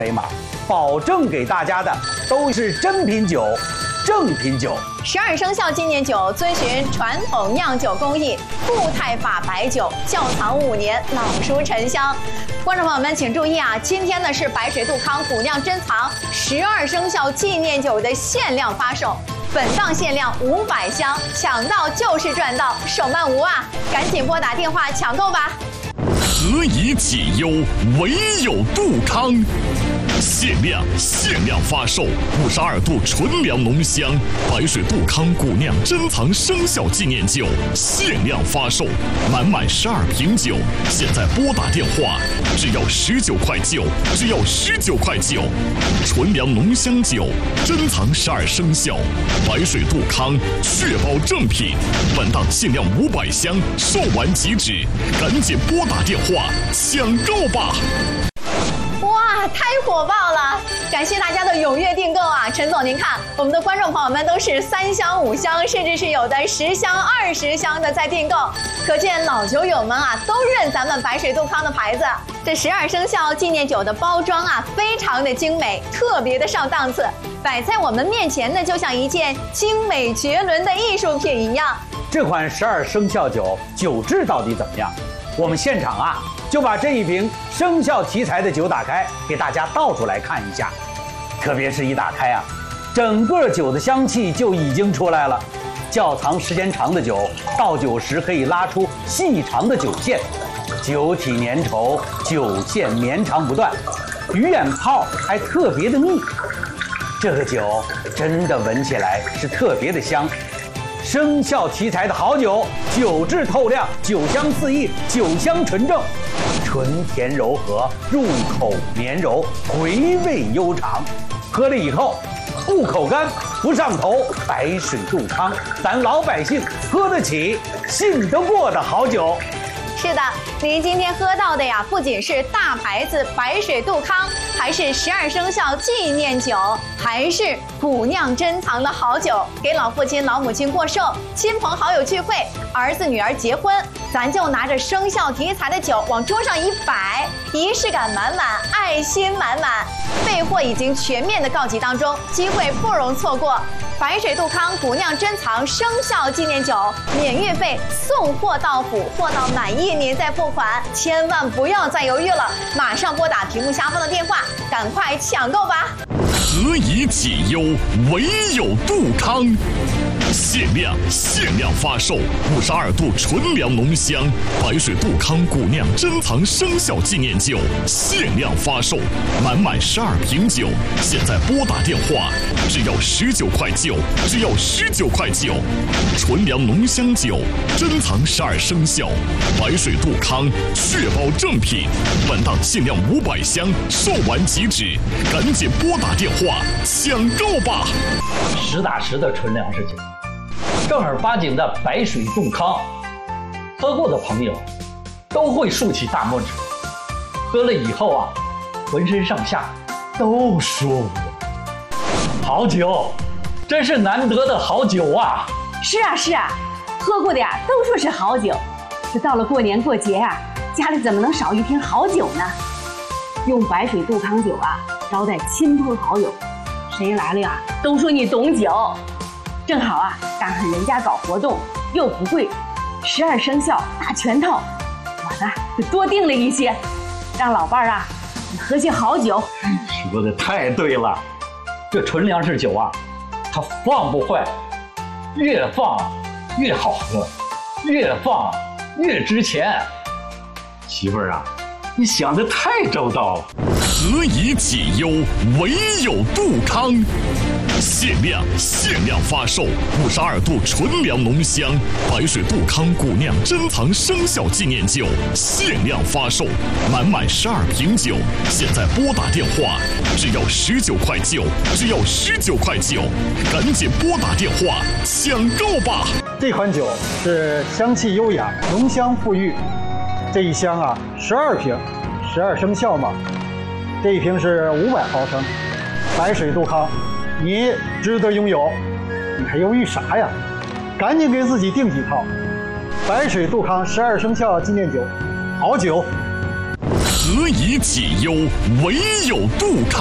码，保证给大家的都是真品酒、正品酒。 12生肖纪念酒遵循传统酿酒工艺，固态法白酒，窖藏5年，老熟陈香。观众朋友们请注意啊，今天呢是白水杜康古酿珍藏12生肖纪念酒的限量发售，本档限量500箱，抢到就是赚到，手慢无啊！赶紧拨打电话抢购吧。 何以解忧，唯有杜康。限量发售52度纯粮浓香白水杜康古酿珍藏生肖纪念酒，限量发售，满12瓶酒，现在拨打电话，只要19块9，只要19块9。纯粮浓香酒，珍藏12生肖，白水杜康，确保正品。本档限量500箱，售完即止，赶紧拨打电话抢购吧！ 哇，太火爆了！感谢大家的踊跃订购啊！陈总，您看，我们的观众朋友们都是3箱、5箱，甚至是有的10箱、20箱的在订购，可见老酒友们啊都认咱们白水杜康的牌子。这12生肖纪念酒的包装啊，非常的精美，特别的上档次，摆在我们面前呢，就像一件精美绝伦的艺术品一样。 这款12生肖酒酒质到底怎么样？我们现场啊就把这一瓶生肖题材的酒打开，给大家倒出来看一下。特别是一打开啊，整个酒的香气就已经出来了。窖藏时间长的酒，倒酒时可以拉出细长的酒线，酒体粘稠，酒线绵长不断，鱼眼泡还特别的密。这个酒真的闻起来是特别的香。生肖题材的好酒，酒质透亮，酒香四溢，酒香纯正，醇甜柔和，入口绵柔，回味悠长。喝了以后不口干不上头，白水杜康，咱老百姓喝得起信得过的好酒。 是的，您今天喝到的呀，不仅是大牌子白水杜康，还是12生肖纪念酒，还是古酿珍藏的好酒。给老父亲、老母亲过寿，亲朋好友聚会，儿子女儿结婚，咱就拿着生肖题材的酒往桌上一摆，仪式感满满，爱心满满。备货已经全面的告急当中，机会不容错过。白水杜康古酿珍藏生肖纪念酒，免运费，送货到府，货到满意您再付款，千万不要再犹豫了，马上拨打屏幕下方的电话，赶快抢购吧！ 何以解忧，唯有杜康。限量发售52度纯粮浓香白水杜康古酿珍藏生肖纪念酒，限量发售，满12瓶酒，现在拨打电话，只要19块9，只要19块9。纯粮浓香酒，珍藏12生肖，白水杜康，确保正品。本档限量500箱，售完即止，赶紧拨打电话抢购吧！ 实打实的纯粮食酒，正儿八经的白水杜康，喝过的朋友都会竖起大拇指，喝了以后啊，浑身上下都舒服。好酒，真是难得的好酒啊！ 是啊，喝过的呀都说是好酒，这到了过年过节呀，家里怎么能少一瓶好酒呢？用白水杜康酒啊招待亲朋好友，谁来了呀都说你懂酒。正好啊，赶上人家搞活动，又不贵，12生肖大全套，我呢就多订了一些，让老伴儿啊喝些好酒。 说的太对了，这纯粮食酒啊，它放不坏，越放越好喝，越放越值钱。媳妇儿啊，你想的太周到了。 何以解忧，唯有杜康。限量发售52度纯粮浓香白水杜康古酿珍藏生肖纪念酒，限量发售，满12瓶酒，现在拨打电话，只要19块9，只要19块9，赶紧拨打电话抢购吧！ 这款酒是香气优雅，浓香馥郁。这一箱啊，12瓶，12生肖嘛。这一瓶是500毫升，白水杜康，你值得拥有，你还犹豫啥呀？赶紧给自己订几套。白水杜康12生肖纪念酒，好酒。 何以解忧，唯有杜康。